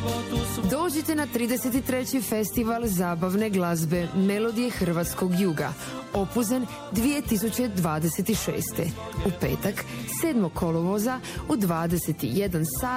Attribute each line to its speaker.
Speaker 1: Dođite na 33. festival zabavne glazbe Melodije Hrvatskog juga, Opuzen 2026. U petak, 7. kolovoza u 21 sat